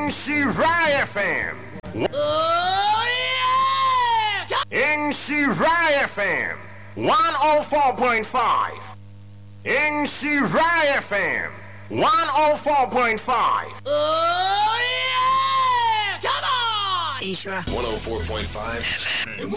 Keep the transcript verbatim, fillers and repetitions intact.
Shirai F M. Oh yeah! In Shirai F M. one oh four point five. In Shirai F M. one oh four point five. Oh yeah! Come on! Ishra. one oh four point five.